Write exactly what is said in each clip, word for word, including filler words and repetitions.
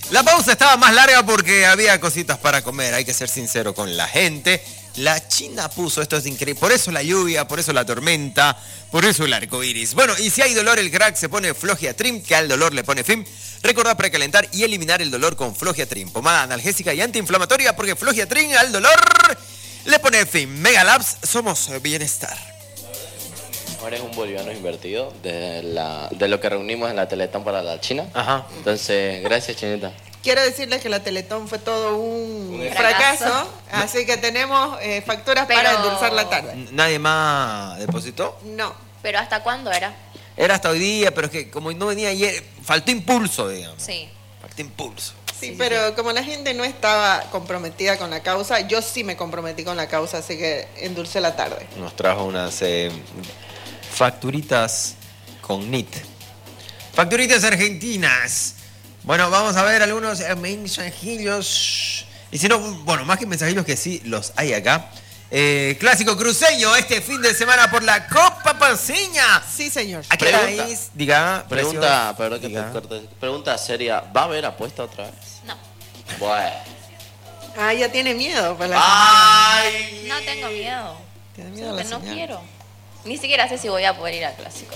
La pausa estaba más larga porque había cositas para comer, hay que ser sincero con la gente. La China puso, esto es increíble, por eso la lluvia, por eso la tormenta, por eso el arco iris. Bueno, y si hay dolor, el crack se pone Flogiatrim, que al dolor le pone fin. Recordá precalentar y eliminar el dolor con Flogiatrim, pomada analgésica y antiinflamatoria, porque Flogiatrim al dolor le pone fin. Mega Labs, somos bienestar. Ahora es un boliviano invertido de, la, de lo que reunimos en la Teletón para la China. Ajá. Entonces, gracias, Chinita. Quiero decirles que la Teletón fue todo un, Un fracaso, fracaso. así que tenemos eh, facturas Pero- para endulzar la tarde. ¿Nadie más depositó? No. ¿Pero hasta cuándo era? Era hasta hoy día, pero es que como no venía ayer, faltó impulso, digamos. Sí. Faltó impulso. Sí, pero como la gente no estaba comprometida con la causa, yo sí me comprometí con la causa, así que endulcé la tarde. Nos trajo unas eh, facturitas con N I T. Facturitas argentinas. Bueno, vamos a ver algunos eh, mensajillos. Y si no, bueno, más que mensajillos que sí los hay acá. Eh, clásico cruceño este fin de semana por la Copa Paceña. Sí, señor. ¿A qué Pregunta. país? Diga, Pregunta, precioso. perdón que Diga. te corte. Pregunta seria, ¿va a haber apuesta otra vez? No. Bueno. Ah, ya tiene miedo. Pues la ¡Ay! No tengo miedo. Tiene miedo Solo la que no señal. quiero. Ni siquiera sé si voy a poder ir al clásico.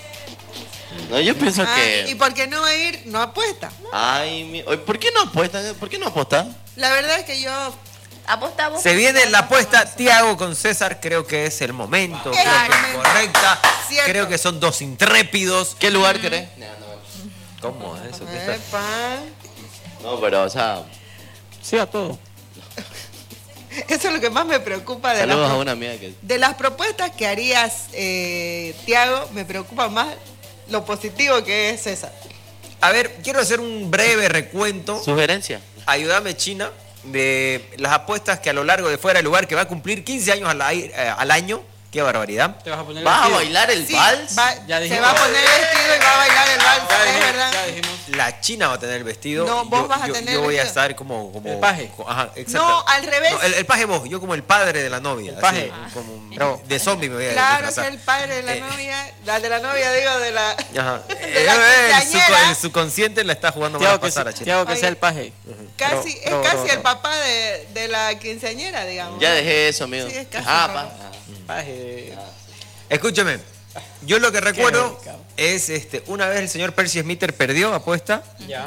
No, yo pienso Ah, que... y porque no va a ir, no apuesta. Ay, mi... Oye, ¿por qué no apuesta? ¿Por qué no apuesta? La verdad es que yo Apostamos. Se viene la apuesta Tiago con César, creo que es el momento, Es creo el que es momento. correcta. Cierto. Creo que son dos intrépidos. ¿Qué lugar querés? ¿Cómo es eso? ¿Qué está- Epa. No, pero, o sea, Sí, a todo. Eso es lo que más me preocupa de, saludos las, a una amiga que... de las propuestas que harías, eh, Tiago. Me preocupa más lo positivo que es César. A ver, quiero hacer un breve recuento. ¿Sugerencia? Ayúdame, China, de las apuestas que a lo largo de fuera del lugar, que va a cumplir quince años al, ai- eh, al año. Qué barbaridad. Te vas a poner ¿Vas a vestido. bailar el Sí, vals? va- Ya se dijimos. va a poner vestido y va a bailar el vals, Ya es dijimos, verdad. ya dijimos. La China va a tener el vestido. No, y vos yo, vas a yo- tener yo el voy a vestido. estar como... como El paje. co- Ajá, exacto. No, al revés. No, el, el paje vos, yo como el padre de la novia. El paje. así, como Pero- de zombie me voy a Claro, que disfrazar. el padre de la Eh, novia, la de la novia, digo, de la... Ajá. de Eh, la eh, el, quinceañera. su, el subconsciente la está jugando Tiago mal a que, pasar a se- China. Tiago que Oye. sea el paje. Casi, Pero- es pero- casi pero- el papá de, de la quinceañera, digamos. Ya dejé eso, amigo. Sí, es casi ah, un pa. poco. Paje. Escúchame, yo lo que recuerdo delicado. es este, una vez el señor Percy Smither perdió apuesta Ya.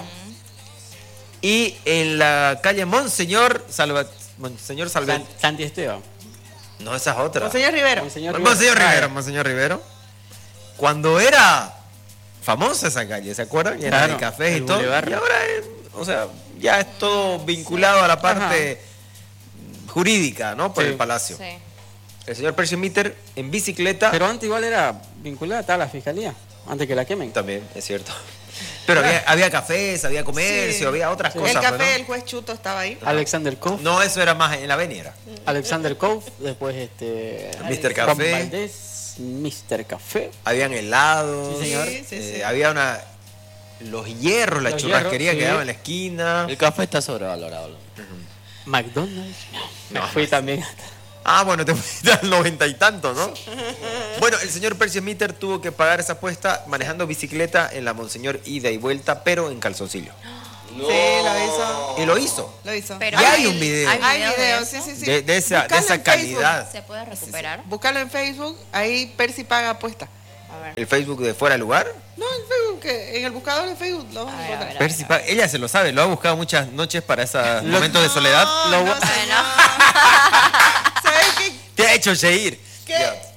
y en la calle Monseñor Salva, Monseñor Salve, San- Santi Esteban. no, esa es otra. Monseñor Rivero. Monseñor Monseñor Ah, Rivero, ya. Monseñor Rivero. Cuando era famosa esa calle, ¿se acuerdan? Y era Claro, de cafés y el todo. bulevar. Y ahora, es, o sea, ya es todo vinculado a la parte jurídica, ¿no? Por Sí. el palacio. Sí. El señor Percy Smither en bicicleta. Pero antes igual era vinculada a la fiscalía. Antes que la quemen. También, es cierto. Pero había, había cafés, había comercio, Sí. había otras Sí. cosas. El café pues, del juez Chuto estaba ahí. Alexander Cove. ¿no? no, eso era más en la avenida. Alexander Cove. Después este. mister Juan Café. Valdés, mister Café. Habían helados. Sí, señor. Sí, sí, eh, sí. Había una. Los hierros, la Los churrasquería hierros, que sí. daba en la esquina. El café está sobrevalorado. ¿no? McDonald's. Me No, fui también. hasta- Ah, bueno, te fuiste al noventa y tanto, ¿no? Bueno, el señor Percy Smither tuvo que pagar esa apuesta manejando bicicleta en la Monseñor ida y vuelta, pero en calzoncillo. No. Sí, lo hizo. Y lo hizo. Lo hizo. Pero Ya hay un video. Hay Hay videos de videos, eso. sí, sí, sí. De, de esa, de Buscalo esa en Facebook. calidad. ¿Se puede recuperar? Búscalo en Facebook, ahí Percy paga apuesta. A ver. El Facebook de fuera de lugar. No, en Facebook, que en el buscador de Facebook lo vas a A ver, a encontrar. ver, Percy pa- ella se lo sabe, lo ha buscado muchas noches para esos Lo- momentos de soledad. No, Lo- no, Bueno. señor. ¿Sabes qué? Te ha hecho reír. ¿Qué?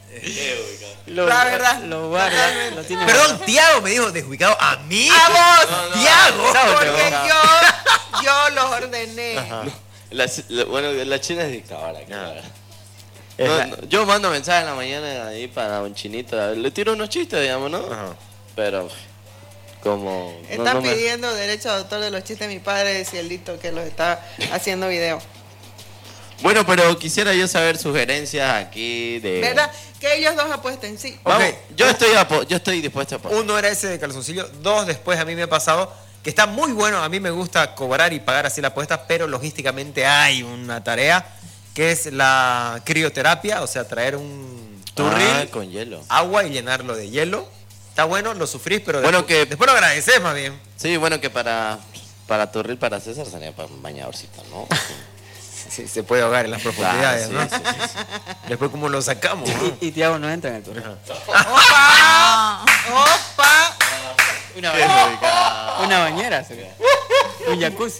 Lo, La verdad. Lo guarda. Lo tiene Perdón, Tiago me dijo desubicado a mí. ¡A vos! Tiago. Porque yo, yo los ordené. La, la- bueno, la China es dictadora. aquí, Ah. la verdad. Es No, la- no, yo mando mensajes en la mañana ahí para un chinito. Le tiro unos chistes, digamos, ¿no? Ajá. Pero, como. no- Están no me- pidiendo derecho de autor de los chistes de mi padre de Cielito que los está haciendo video. Bueno, pero quisiera yo saber sugerencias aquí de. ¿Verdad? Que ellos dos apuesten, sí. Vamos, Ok. yo, estoy apo- yo estoy dispuesto a apoyar. Uno era ese de calzoncillo. Dos, después a mí me ha pasado que está muy bueno. A mí me gusta cobrar y pagar así la apuesta, pero logísticamente hay una tarea que es la crioterapia, o sea, traer un turril, Ah, con hielo. agua y llenarlo de hielo. Está bueno, lo sufrís, pero Bueno, después, que- después lo agradeces más bien. Sí, bueno, que para para Torril, para César, sería para un bañadorcito, ¿no? Sí, se puede ahogar en las profundidades, Claro, ¿no? sí, sí, sí, Después, ¿cómo lo sacamos? ¿no? Y, y Tiago no entra en el torneo. ¡Opa! ¡Opa! Una bañera. Una bañera sería. Un jacuzzi.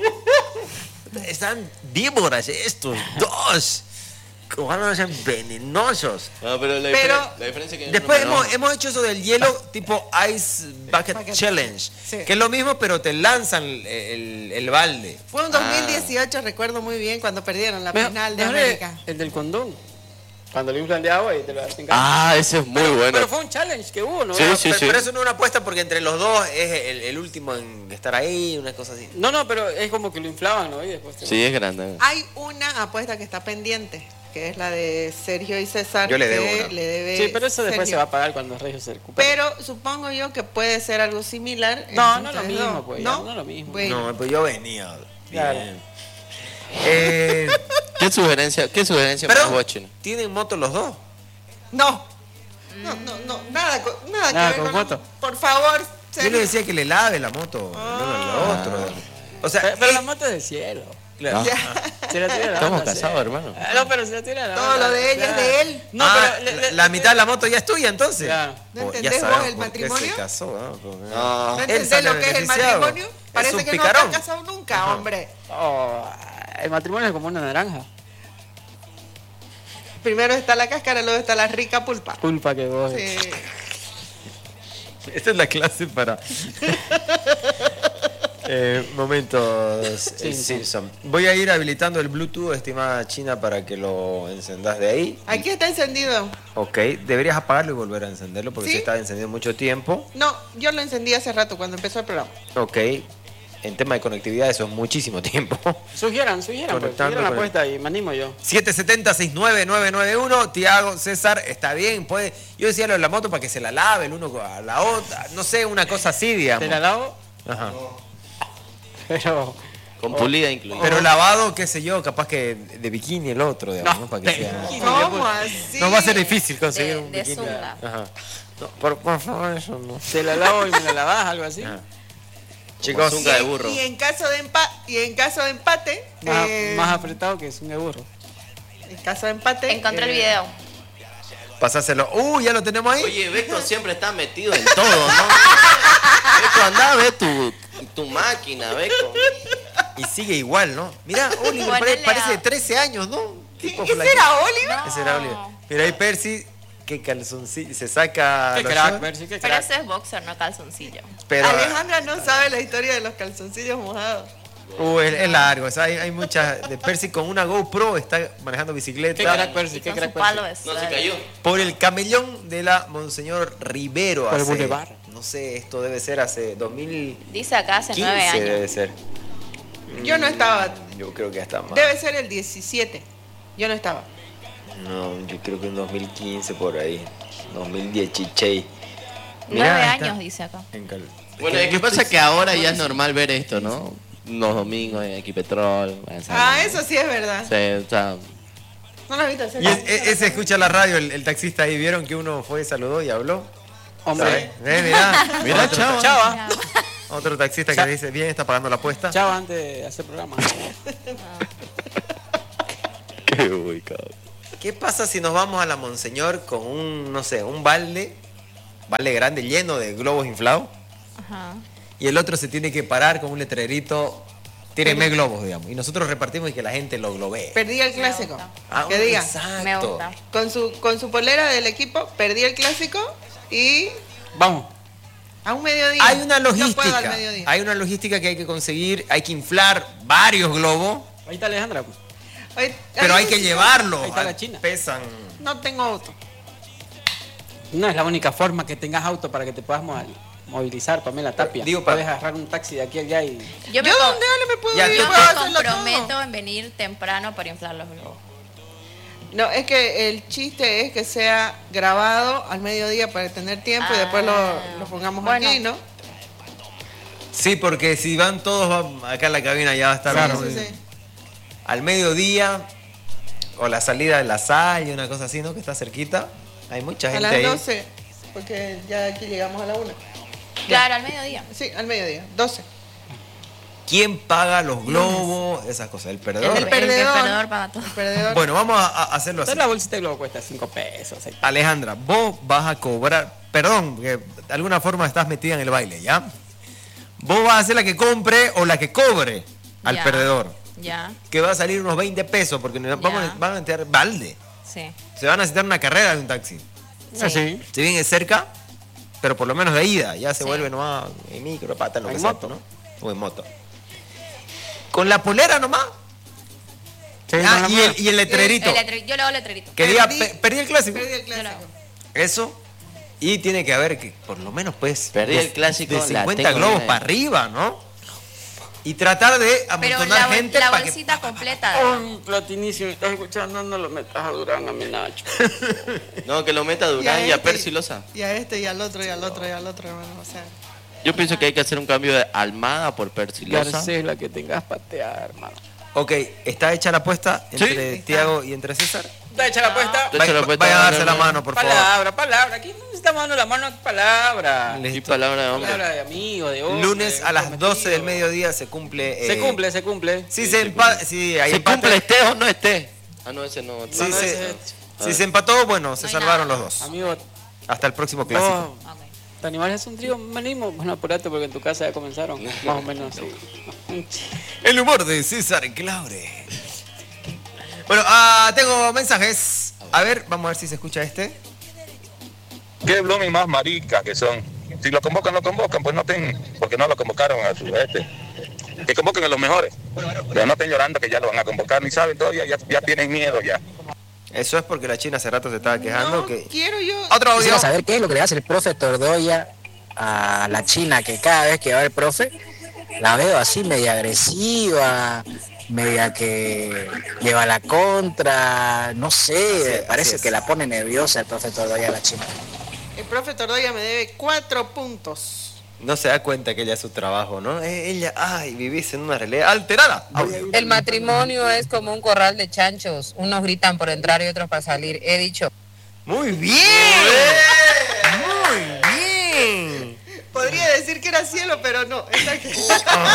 Están víboras estos dos. Van a ser venenosos. No, pero la, Pero- diferen- la diferencia es que Después uno hemos, no- hemos hecho eso del hielo tipo Ice Bucket, Bucket. Challenge. Sí. Que es lo mismo, pero te lanzan el, el- el balde. Fue un dos mil dieciocho, recuerdo muy bien, cuando perdieron la Mejor- final de mejor América. El del condón. Cuando lo inflan de agua y te lo hacen caer. Ah, ese es muy bueno. Pero fue un challenge que hubo, ¿no? Sí, Pero, sí, pero- sí. pero eso no es una apuesta porque entre los dos es el, el último en estar ahí, una cosa así. No, no, pero es como que lo inflaban, ¿no? Y después te- Sí, es grande. Hay una apuesta que está pendiente, que es la de Sergio y César. Yo le debo que una. le debe Sí, pero eso después Sergio. se va a pagar cuando Regio se recupere. Pero supongo yo que puede ser algo similar. No, entre no es lo ustedes mismo, dos. pues, ya, no es lo mismo. Bueno, No, pues yo venía. Bien. Claro. Eh, ¿Qué sugerencia, qué sugerencia pero, más guachina? ¿tienen moto los dos? no. No, no, no, nada, con- nada, Nada que ver con la- moto. Por favor, Yo Sergio. le decía que le lave la moto el uno al otro. O sea, Pero, pero eh, la moto es del cielo. claro. Se la tira la Estamos banda, casados, sí. hermano. Ah, No, pero se la tira la Todo banda, lo de ella es de él. No, Ah, pero le- la, le- la le- mitad de la moto ya es tuya entonces. Claro. ¿No Oh, ya entendés vos sabemos el por qué matrimonio? se casó, ¿no? Porque- No. ¿No Él entendés sale lo que es el beneficiado. matrimonio? Es Parece un que picarón. no te has casado nunca, hombre. Oh, el matrimonio es como una naranja. Primero está la cáscara, luego está la rica pulpa. Culpa que vos. Sí. Esta es la clase para eh, momentos Sí, eh, sí. Simpson. Voy a ir habilitando el Bluetooth, estimada China, para que lo encendás de ahí. Aquí está encendido. Ok, deberías apagarlo y volver a encenderlo porque ¿Sí? se está encendiendo mucho tiempo. No, yo lo encendí hace rato cuando empezó el programa. Ok, en tema de conectividad eso es muchísimo tiempo. Sugieran, sugieran, pues, Conectando sugieran la con- apuesta y me animo yo. siete siete cero, seis nueve nueve nueve uno, Tiago, César, está bien, puede. Yo decía lo de la moto para que se la lave el uno a la otra, no sé, una cosa así, digamos. Te la lavo, Ajá. pero. Con pulida incluida. Pero lavado, qué sé yo, capaz que de bikini el otro, digamos, No, ¿no? Para que de sea. bikini. ¿Cómo así? No va a ser difícil conseguir De- un de bikini. zunga. Ajá. No, por, por favor, eso no. Te la lavo y me la lavas, algo así. Ajá. Chicos, Chicos, zunga de burro. Y en caso de empa y en caso de empate, Más, eh, más apretado que es un de burro. en caso de empate, Encontré el eh, video. pasáselo. Uh, ya lo tenemos ahí. Oye, Beto siempre está metido en todo, ¿no? Beto, andá, ve tu, tu máquina, Beto. Y sigue igual, ¿no? Mirá, Oliver pare- Ponele parece a- de trece años, ¿no? Tipo ¿Ese flaquito. era Oliver? No. Ese era Oliver. Mira ahí Percy, que calzoncillo, se saca Qué los crack, shorts, Percy, qué Pero crack. ese es boxer, no calzoncillo. pero Alejandra no sabe la historia de los calzoncillos mojados. uh, es, es largo, o sea, hay, hay muchas de Percy con una GoPro está manejando Qué bicicleta crack, Percy, Y qué con crack, su palo Percy. de No se suelo. cayó. por el camellón de la Monseñor Rivero Por el hace, bulevar. no sé, esto debe ser hace dos mil Dice acá hace nueve quince años. debe ser. Yo no estaba. Yo creo que hasta más. Debe ser el diecisiete. Yo no estaba. No, yo creo que en dos mil quince por ahí. dos mil dieciséis. Nueve Mirá, está años dice acá. en cal- Bueno, es que pasa que ahora ya es normal ver esto, ¿no? Los domingos en Equipetrol. Ah, eso sí es verdad. Sí, o sea, ¿No lo has visto? Y es- e- ese escucha la radio, el, el taxista ahí, ¿vieron que uno fue, saludó y habló? Hombre, ¿Sabes? ¿Eh? Mirá, Mira, otro, chava. chava. otro taxista Cha- que dice, bien, está pagando la apuesta. Chava antes de hacer programa. qué ubicado. ¿Qué pasa si nos vamos a la Monseñor con un, no sé, un balde, balde grande lleno de globos inflados, Ajá. y el otro se tiene que parar con un letrerito, tírenme globos, digamos, y nosotros repartimos y que la gente lo globee. Perdí el clásico. gusta. Ah, que diga. exacto. Me gusta. Con su, con su polera del equipo, perdí el clásico y Vamos. a un mediodía. Hay una No puedo al logística, mediodía. hay una logística que hay que conseguir, hay que inflar varios globos, Ahí está Alejandra. Pues. Ay, pero ay, hay que sí, llevarlos. Ahí está la China. Pesan. No tengo auto. No es la única forma que tengas auto para que te puedas mo- movilizar, Pamela Tapia. Digo, pa- Puedes agarrar un taxi de aquí a allá y... Yo me, ¿Yo co- dónde no me puedo Ya, ir? tú Puedo te me hacerlo todo. comprometo en venir temprano para inflar los globos. No, es que el chiste es que sea grabado al mediodía para tener tiempo y después lo, Ah. lo pongamos Bueno. aquí, ¿no? Sí, porque si van todos va- acá en la cabina ya va a estar Claro, muy- sí, sí. al mediodía o la salida de la Salle, una cosa así, ¿no? Que está cerquita. Hay mucha A gente las ahí. doce, porque ya aquí llegamos a la una. Claro, al mediodía. Sí, al mediodía, doce. ¿Quién paga los globos? Esas cosas, el perdedor. El El perdedor. perdedor paga todo. El perdedor. Bueno, vamos a, a hacerlo así. Entonces la bolsita de globo cuesta cinco pesos. seis pesos. Alejandra, vos vas a cobrar, perdón, que de alguna forma estás metida en el baile, ¿ya? Vos vas a ser la que compre o la que cobre al Ya. perdedor, Ya, que va a salir unos veinte pesos, porque nos vamos, Ya. van a meter balde. sí. Se van a necesitar una carrera de un taxi. Ah, sí. Si bien es cerca, pero por lo menos de ida, ya se Sí. vuelve nomás en micro, pata, lo En que sea, moto. ¿no? O en moto. Con la polera nomás. Sí, Ah, con la y, mano. el, y el letrerito. El letre- yo le hago letrerito. Que diga, Perdí- "Pe- perdí el clásico. Perdí el Yo lo clásico. hago. Eso. Y tiene que haber que, por lo menos, pues. Perdí de- el clásico, De la cincuenta tengo globos bien ahí. para arriba, ¿no? Y tratar de Pero amontonar la, bol- gente la para que. bolsita completa. Ay, Platini, si me estás escuchando, no lo metas a Durán, a mi Nacho. No, que lo meta a Durán y a, este, Percy Loza. Y a este, y al otro, y al otro, y al otro, hermano. O sea, Yo pienso que hay que hacer un cambio de Almada por Percy Loza. Garcés, la que tengas patear, hermano. Ok, está hecha la apuesta entre Sí. Tiago y entre César. ¿Está hecha la apuesta? Está hecha la Vaya- apuesta, Vayan a no, darse no, la no. mano, por favor. Palabra, palabra. Aquí no necesitamos dando la mano, palabra. Listo. Y palabra de hombre. Palabra de amigo, de hombre. Lunes a las comprometido. doce del mediodía se cumple. Se eh, cumple, se cumple. Si Sí, se se empata. Si hay ¿Se empate- cumple esté o no esté? Ah, no, ese no. Si, No, no, se, ese- si se empató, bueno, se No hay salvaron nada. los dos. Amigo, Hasta el próximo clásico. oh, Ok. ¿te animás a hacer un trío? Venimos. Bueno, apurate porque en tu casa ya comenzaron. Más o menos así. El humor de César Claure. Bueno, ah, tengo mensajes. A ver, vamos a ver si se escucha este. Qué blooming más marica que son. Si lo convocan, lo convocan, pues no estén, porque no lo convocaron a su este. Que convoquen a los mejores. Pero no estén llorando que ya lo van a convocar, ni saben todavía, ya, ya tienen miedo ya. Eso es porque la China hace rato se estaba quejando no que. quiero yo. Otro audio. Quisiera saber qué es lo que le hace el profe Tordoya a la China, que cada vez que va el profe la veo así media agresiva, media que lleva la contra, no sé, así parece es. que la pone nerviosa el profe Tordoya a la China. El profe Tordoya me debe cuatro puntos. No se da cuenta que ella es su trabajo, ¿no? Eh, Ella, ay, vivís en una realidad alterada. Audio. El matrimonio es como un corral de chanchos. Unos gritan por entrar y otros para salir. He dicho. Muy bien. Muy bien. Podría decir que era cielo, pero no. Es la que-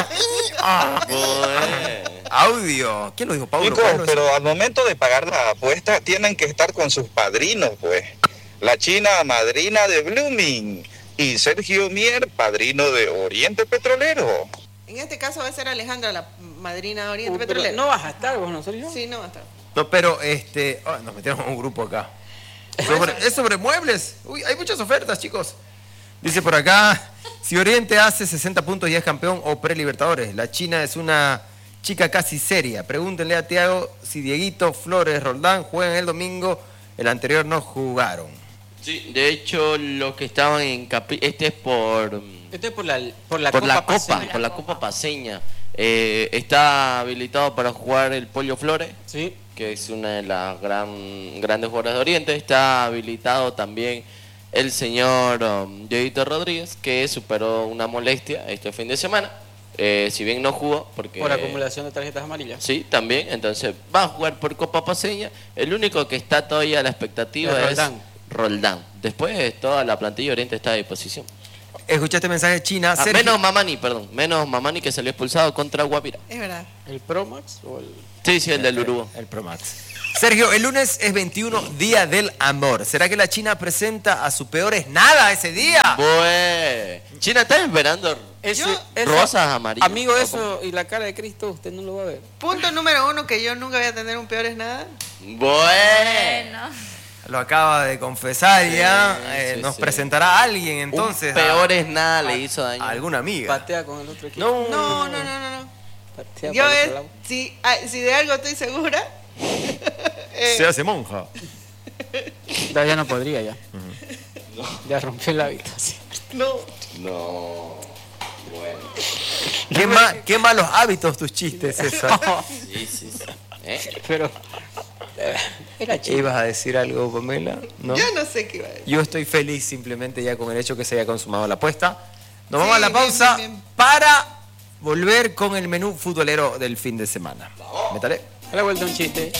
Bueno. Audio. ¿Quién lo dijo, Pablo? Chicos, Pablo, pero al momento de pagar la apuesta tienen que estar con sus padrinos, pues. La China, madrina de Blooming. Y Sergio Mier, padrino de Oriente Petrolero. En este caso va a ser Alejandra, la madrina de Oriente Uh, pero Petrolero. no vas a estar vos, ¿no, Sergio? Sí, no va a estar. No, pero este. ah, nos metieron en un grupo acá. Sobre- es sobre muebles. Uy, hay muchas ofertas, chicos. Dice por acá: si Oriente hace sesenta puntos y es campeón o pre-libertadores. La China es una chica casi seria. Pregúntenle a Tiago si Dieguito, Flores, Roldán juegan el domingo. El anterior no jugaron. Sí, de hecho, los que estaban en Capri... Este es por... Esto es por la, por la por Copa la Copa, Paseña. por la Copa Paseña. Eh, está habilitado para jugar el Pollo Flores, Sí. que es una de las gran, grandes jugadoras de Oriente. Está habilitado también el señor um, Dieguito Rodríguez, que superó una molestia este fin de semana. Eh, si bien no jugó, porque... Por acumulación de tarjetas amarillas. Sí, también. Entonces va a jugar por Copa Paseña. El único que está todavía a la expectativa Es es Roldán. Roldán. Después toda la plantilla Oriente está a disposición. Escuchaste mensaje China. Ah, Sergio- menos Mamani, perdón. Menos Mamani que salió expulsado contra Guapira. Es verdad. ¿El Promax o el...? Sí, sí, el del Uruguay. El Pro Max. Sergio, el lunes es veintiuno, Día del Amor. ¿Será que la China presenta a su peor es nada ese día? Pues, China, ¿estás esperando Ese- Yo- esa- rosas amarillas? Amigo, ¿O eso y la cara de Cristo usted no lo va a ver. Punto número uno, que yo nunca voy a tener un peor es nada. cómo? Bueno. Bueno. Lo acaba de confesar ya. Sí, Eh, sí, nos sí. presentará alguien entonces. Un peor a- es nada le hizo daño. a alguna amiga. Patea con el otro equipo. No, No, no, no, no, no. Patea Yo para el es, otro lado. si, ah, si de algo estoy segura, eh, Se hace monja. Ya, ya no podría ya. Ya rompió la habitación. no. No. Bueno. Qué, ma- qué malos hábitos tus chistes, César. Sí, sí, sí. ¿Eh? Pero... eh, Era chido. ¿Ibas a decir algo, Pamela? ¿No? Yo no sé qué iba a decir. Yo estoy feliz simplemente ya con el hecho que se haya consumado la apuesta. Nos Sí, vamos a la bien, pausa bien, bien. para volver con el menú futbolero del fin de semana. Métale. A la vuelta un chiste.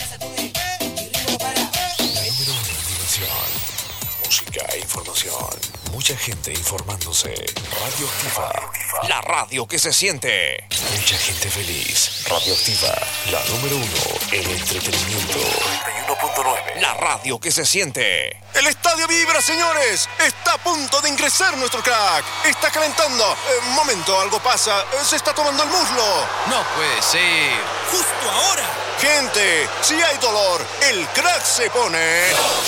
Diversión, música e información. Mucha gente informándose. Radio Activa. la radio que se siente. Mucha gente feliz. Radioactiva, la número uno en entretenimiento. noventa y uno punto nueve. La radio que se siente. El estadio vibra, señores. Está a punto de ingresar nuestro crack. Está calentando. Eh, momento, algo pasa. Eh, se está tomando el muslo. No puede ser. Justo ahora. Gente, si hay dolor, el crack se pone...